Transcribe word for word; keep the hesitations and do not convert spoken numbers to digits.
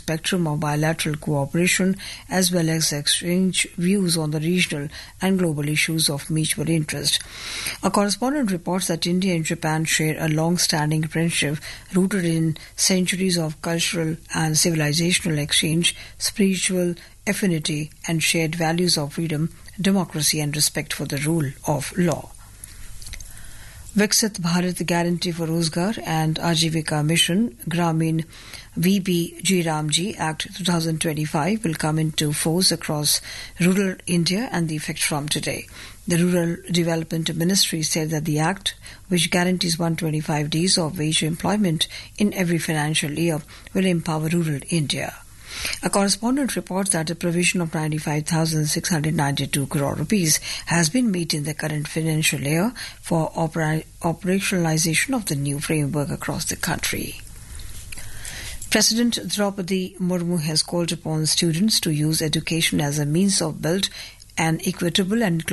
spectrum of bilateral cooperation as well as exchange views on the regional and global issues of mutual interest. A correspondent reports that India and Japan share a long-standing friendship rooted in centuries of cultural and civilizational exchange, spiritual affinity, and shared values of freedom, democracy, and respect for the rule of law. Viksit Bharat Guarantee for Rozgar and Ajivika Mission Gramin V B G Ramji Act twenty twenty-five will come into force across rural India and the effect from today. The Rural Development Ministry said that the Act, which guarantees one hundred twenty-five days of wage employment in every financial year, will empower rural India. A correspondent reports that a provision of ninety-five thousand six hundred ninety-two crore rupees has been made in the current financial year for opera- operationalization of the new framework across the country. President Draupadi Murmu has called upon students to use education as a means of build an equitable and